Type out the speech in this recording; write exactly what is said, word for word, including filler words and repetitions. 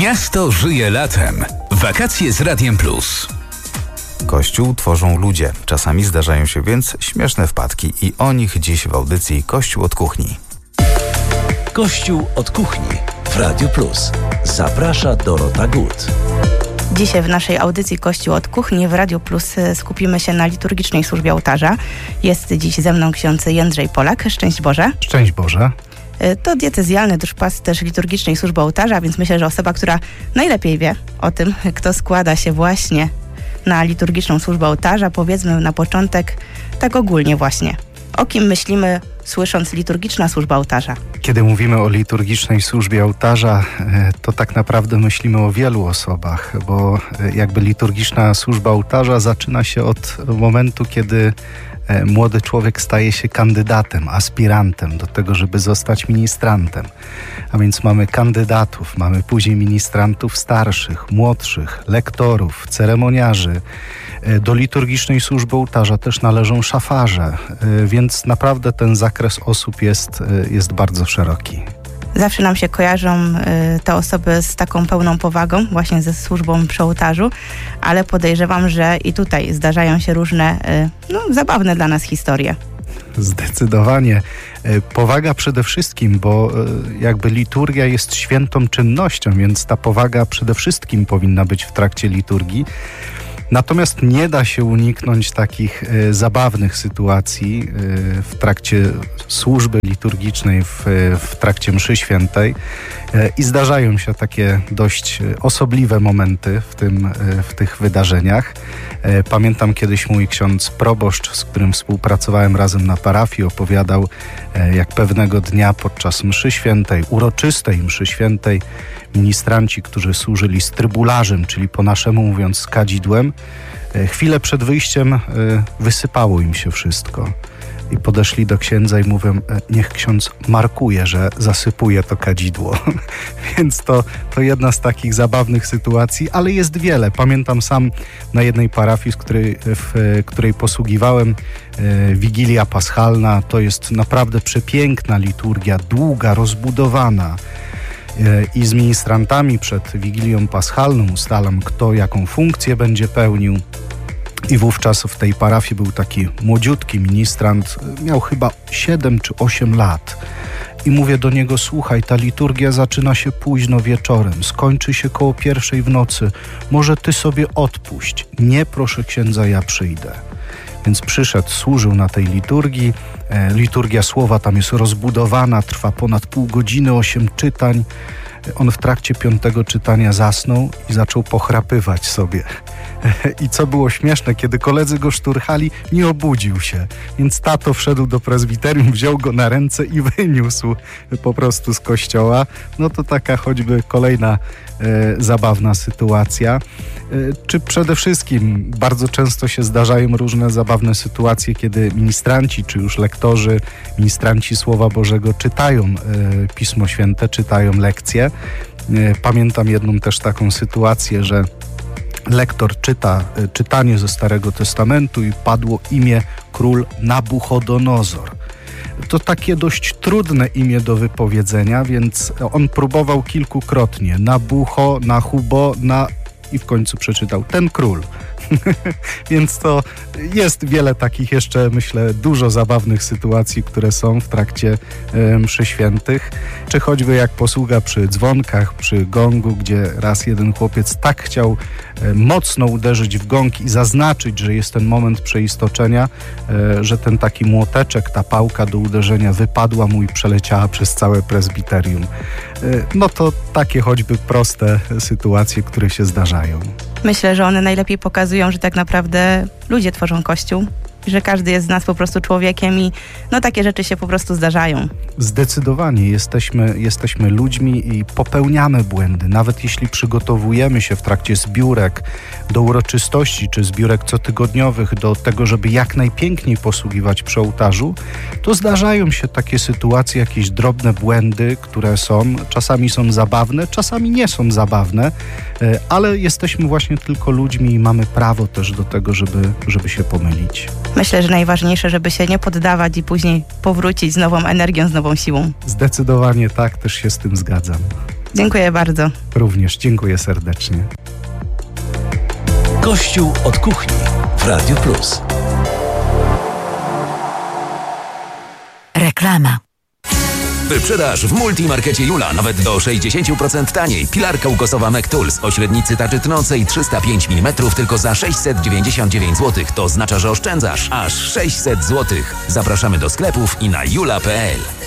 Miasto żyje latem. Wakacje z Radiem Plus. Kościół tworzą ludzie. Czasami zdarzają się więc śmieszne wpadki i o nich dziś w audycji Kościół od kuchni. Kościół od kuchni w Radiu Plus. Zaprasza Dorota Gut. Dzisiaj w naszej audycji Kościół od kuchni w Radiu Plus skupimy się na liturgicznej służbie ołtarza. Jest dziś ze mną ksiądz Jędrzej Polak. Szczęść Boże. Szczęść Boże. To diecezjalny duszpasterz liturgicznej służby ołtarza, więc myślę, że osoba, która najlepiej wie o tym, kto składa się właśnie na liturgiczną służbę ołtarza, powiedzmy na początek tak ogólnie właśnie. O kim myślimy, słysząc liturgiczna służba ołtarza? Kiedy mówimy o liturgicznej służbie ołtarza, to tak naprawdę myślimy o wielu osobach, bo jakby liturgiczna służba ołtarza zaczyna się od momentu, kiedy młody człowiek staje się kandydatem, aspirantem do tego, żeby zostać ministrantem. A więc mamy kandydatów, mamy później ministrantów starszych, młodszych, lektorów, ceremoniarzy. Do liturgicznej służby ołtarza też należą szafarze, więc naprawdę ten zakres osób jest, jest bardzo szeroki. Zawsze nam się kojarzą y, te osoby z taką pełną powagą, właśnie ze służbą przy ołtarzu, ale podejrzewam, że i tutaj zdarzają się różne, y, no, zabawne dla nas historie. Zdecydowanie. Powaga przede wszystkim, bo jakby liturgia jest świętą czynnością, więc ta powaga przede wszystkim powinna być w trakcie liturgii. Natomiast nie da się uniknąć takich e, zabawnych sytuacji e, w trakcie służby liturgicznej, w, w trakcie mszy świętej e, i zdarzają się takie dość osobliwe momenty w, tym, e, w tych wydarzeniach. E, pamiętam kiedyś mój ksiądz proboszcz, z którym współpracowałem razem na parafii, opowiadał, e, jak pewnego dnia podczas mszy świętej, uroczystej mszy świętej, ministranci, którzy służyli z trybularzem, czyli po naszemu mówiąc z kadzidłem, chwilę przed wyjściem wysypało im się wszystko. I podeszli do księdza i mówią, niech ksiądz markuje, że zasypuje to kadzidło. Więc to, to jedna z takich zabawnych sytuacji, ale jest wiele. Pamiętam sam na jednej parafii, z której, w której posługiwałem, Wigilia Paschalna. To jest naprawdę przepiękna liturgia, długa, rozbudowana. I z ministrantami przed Wigilią Paschalną ustalam, kto jaką funkcję będzie pełnił. I wówczas w tej parafii był taki młodziutki ministrant, miał chyba siedem czy osiem lat. I mówię do niego, słuchaj, ta liturgia zaczyna się późno wieczorem, skończy się koło pierwszej w nocy. Może ty sobie odpuść. Nie, proszę księdza, ja przyjdę. Więc przyszedł, służył na tej liturgii. E, liturgia słowa tam jest rozbudowana, trwa ponad pół godziny, osiem czytań. On w trakcie piątego czytania zasnął i zaczął pochrapywać sobie. I co było śmieszne, kiedy koledzy go szturchali, nie obudził się. Więc tato wszedł do prezbiterium, wziął go na ręce i wyniósł po prostu z kościoła. No to taka choćby kolejna e, zabawna sytuacja. E, czy przede wszystkim bardzo często się zdarzają różne zabawne sytuacje, kiedy ministranci, czy już lektorzy, ministranci Słowa Bożego czytają e, Pismo Święte, czytają lekcje. E, pamiętam jedną też taką sytuację, że lektor czyta czytanie ze Starego Testamentu i padło imię król Nabuchodonozor. To takie dość trudne imię do wypowiedzenia, więc on próbował kilkukrotnie. Nabucho, Nahubo, na... i w końcu przeczytał ten król. Więc to jest wiele takich jeszcze, myślę, dużo zabawnych sytuacji, które są w trakcie e, mszy świętych. Czy choćby jak posługa przy dzwonkach, przy gongu, gdzie raz jeden chłopiec tak chciał e, mocno uderzyć w gong i zaznaczyć, że jest ten moment przeistoczenia, e, że ten taki młoteczek, ta pałka do uderzenia wypadła mu i przeleciała przez całe prezbiterium. E, no to takie choćby proste sytuacje, które się zdarzają. Myślę, że one najlepiej pokazują, że tak naprawdę ludzie tworzą Kościół, że każdy jest z nas po prostu człowiekiem i no takie rzeczy się po prostu zdarzają. Zdecydowanie jesteśmy, jesteśmy ludźmi i popełniamy błędy. Nawet jeśli przygotowujemy się w trakcie zbiórek do uroczystości czy zbiórek cotygodniowych do tego, żeby jak najpiękniej posługiwać przy ołtarzu, to zdarzają się takie sytuacje, jakieś drobne błędy, które są, czasami są zabawne, czasami nie są zabawne, ale jesteśmy właśnie tylko ludźmi i mamy prawo też do tego, żeby, żeby się pomylić. Myślę, że najważniejsze, żeby się nie poddawać i później powrócić z nową energią, z nową siłą. Zdecydowanie tak, też się z tym zgadzam. Dziękuję bardzo. Również dziękuję serdecznie. Kościół od kuchni w Radiu Plus. Reklama. Wyprzedaż w Multimarkecie Jula nawet do sześćdziesiąt procent taniej. Pilarka ukosowa McTools o średnicy tarczy tnącej trzysta pięć milimetrów tylko za sześćset dziewięćdziesiąt dziewięć złotych. To oznacza, że oszczędzasz aż sześćset złotych. Zapraszamy do sklepów i na jula kropka p l.